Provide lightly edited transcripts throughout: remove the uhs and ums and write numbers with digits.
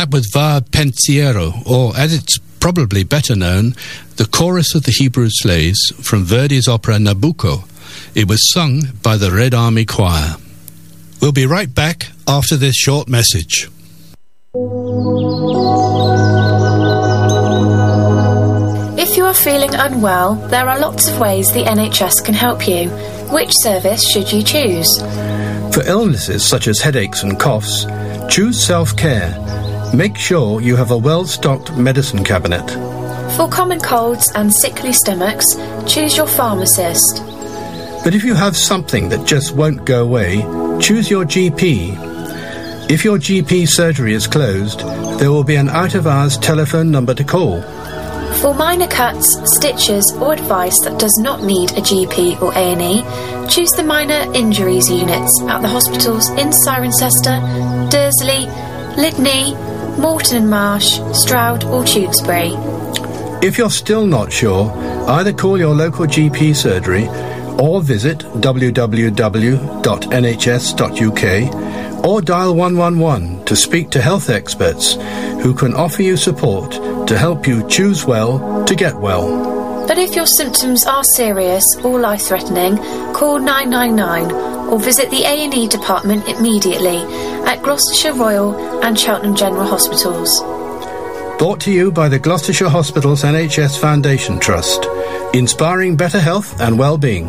That was Va Pensiero, or as it's probably better known, the chorus of the Hebrew slaves from Verdi's opera Nabucco. It was sung by the Red Army Choir. We'll be right back after this short message. If you are feeling unwell, there are lots of ways the NHS can help you. Which service should you choose? For illnesses such as headaches and coughs, choose self-care. Make sure you have a well-stocked medicine cabinet. For common colds and sickly stomachs, choose your pharmacist. But if you have something that just won't go away, choose your GP. If your GP surgery is closed, there will be an out-of-hours telephone number to call. For minor cuts, stitches or advice that does not need a GP or A&E, choose the minor injuries units at the hospitals in Cirencester, Dursley, Lydney, Moreton and Marsh, Stroud or Tewkesbury. If you're still not sure, either call your local GP surgery or visit www.nhs.uk or dial 111 to speak to health experts who can offer you support to help you choose well to get well. But if your symptoms are serious or life-threatening, call 999 or visit the A&E department immediately at Gloucestershire Royal and Cheltenham General Hospitals. Brought to you by the Gloucestershire Hospitals NHS Foundation Trust, inspiring better health and well-being.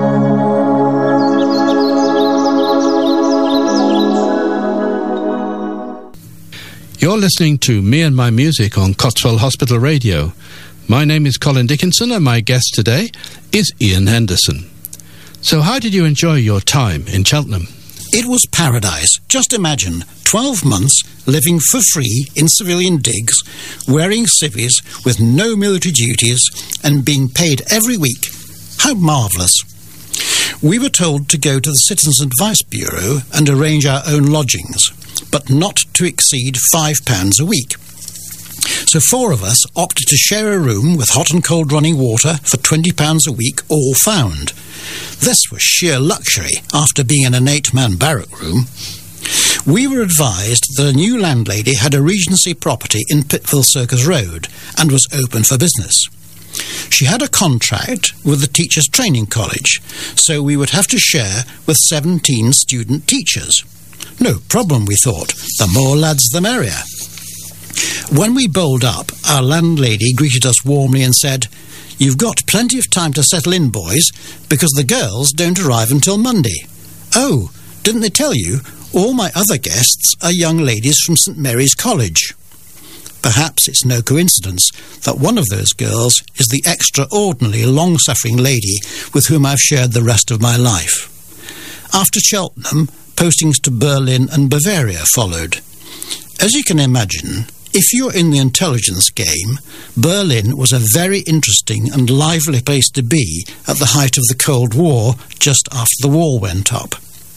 You're listening to Me and My Music on Cotswold Hospital Radio. My name is Colin Dickinson and my guest today is Ian Henderson. So how did you enjoy your time in Cheltenham? It was paradise. Just imagine, 12 months living for free in civilian digs, wearing civvies with no military duties and being paid every week. How marvellous. We were told to go to the Citizens Advice Bureau and arrange our own lodgings, but not to exceed £5 a week. So 4 of us opted to share a room with hot and cold running water for £20 a week, all found. This was sheer luxury after being in an 8-man barrack room. We were advised that a new landlady had a Regency property in Pittville Circus Road and was open for business. She had a contract with the Teachers' Training College, so we would have to share with 17 student teachers. No problem, we thought. The more lads, the merrier. When we bowled up, our landlady greeted us warmly and said, "You've got plenty of time to settle in, boys, because the girls don't arrive until Monday." "Oh, didn't they tell you? All my other guests are young ladies from St Mary's College." Perhaps it's no coincidence that one of those girls is the extraordinarily long-suffering lady with whom I've shared the rest of my life. After Cheltenham, postings to Berlin and Bavaria followed. As you can imagine, if you're in the intelligence game, Berlin was a very interesting and lively place to be at the height of the Cold War, just after the wall went up.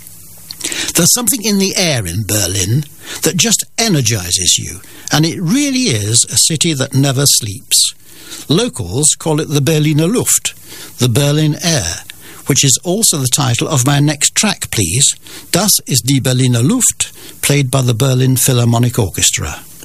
There's something in the air in Berlin that just energizes you, and it really is a city that never sleeps. Locals call it the Berliner Luft, the Berlin air, which is also the title of my next track, please. Das ist die Berliner Luft, played by the Berlin Philharmonic Orchestra.